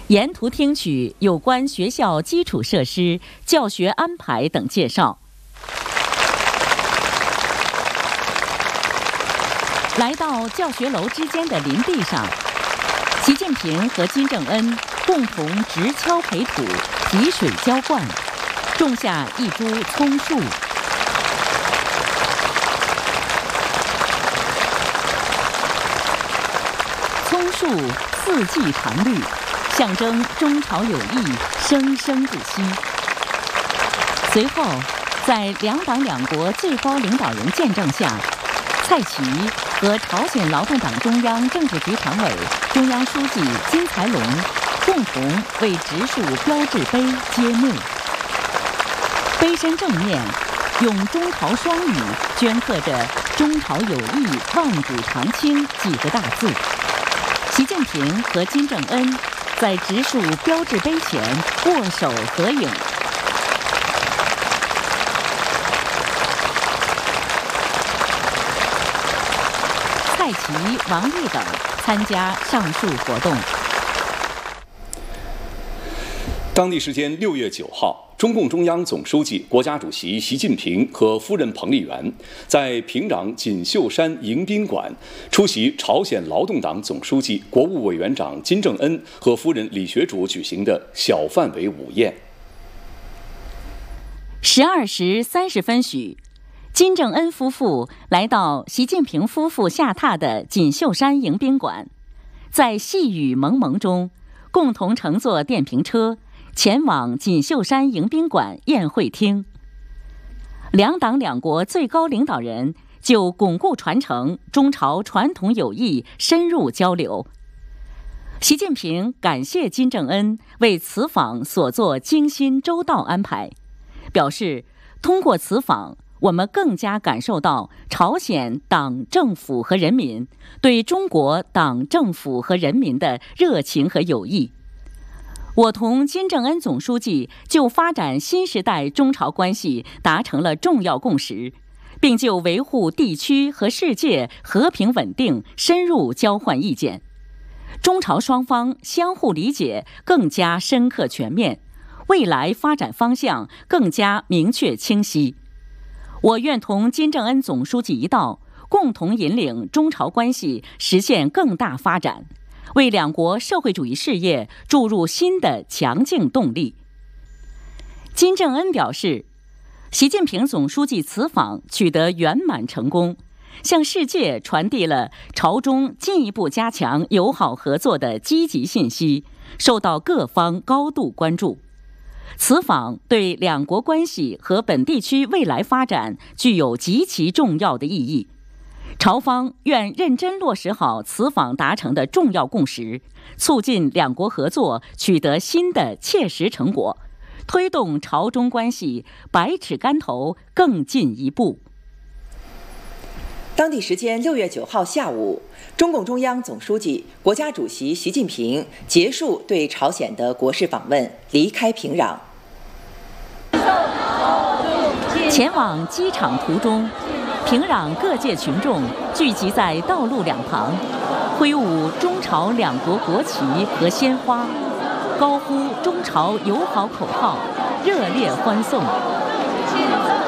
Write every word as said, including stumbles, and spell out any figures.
沿途听取有关学校基础设施、教学安排等介绍。来到教学楼之间的林地上，习近平和金正恩共同直锹培土、提水浇灌，种下一株葱树。葱树四季常绿，象征中朝友谊生生不息。随后，在两党两国最高领导人见证下，蔡奇和朝鲜劳动党中央政治局常委、中央书记金才龙共同为植树标志碑揭幕。碑身正面用中朝双语镌刻着“中朝友谊万古长青”几个大字。习近平和金正恩在植树标志碑前握手合影。蔡奇、王毅等参加上述活动。 当地时间六月九号，中共中央总书记、国家主席习近平和夫人彭丽媛在平壤锦绣山迎宾馆出席朝鲜劳动党总书记、国务委员长金正恩和夫人李学主举行的小范围午宴。 十二时三十分许，金正恩夫妇来到习近平夫妇下榻的锦绣山迎宾馆，在细雨蒙蒙中，共同乘坐电瓶车前往锦绣山迎宾馆宴会厅。两党两国最高领导人就巩固传承中朝传统友谊深入交流。习近平感谢金正恩为此访所做精心周到安排，表示通过此访，我们更加感受到朝鲜党政府和人民对中国党政府和人民的热情和友谊。我同金正恩总书记就发展新时代中朝关系达成了重要共识，并就维护地区和世界和平稳定深入交换意见。中朝双方相互理解更加深刻全面，未来发展方向更加明确清晰。我愿同金正恩总书记一道，共同引领中朝关系实现更大发展，为两国社会主义事业注入新的强劲动力。金正恩表示，习近平总书记此访取得圆满成功，向世界传递了朝中进一步加强友好合作的积极信息，受到各方高度关注。此访对两国关系和本地区未来发展具有极其重要的意义。朝方愿认真落实好此访达成的重要共识，促进两国合作取得新的切实成果，推动朝中关系百尺竿头更进一步。 当地时间六月九号下午，中共中央总书记、国家主席习近平结束对朝鲜的国事访问，离开平壤。 前往机场途中，平壤各界群众聚集在道路两旁，挥舞中朝两国国旗和鲜花，高呼中朝友好口号，热烈欢送。